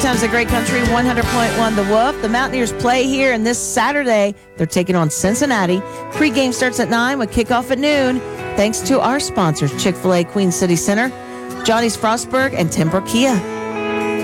times the great country, 100.1 The Wolf. The Mountaineers play here, and this Saturday, they're taking on Cincinnati. Pre-game starts at 9 with kickoff at noon. Thanks to our sponsors, Chick-fil-A Queen City Center, Johnny's Frostburg, and Timber Kia.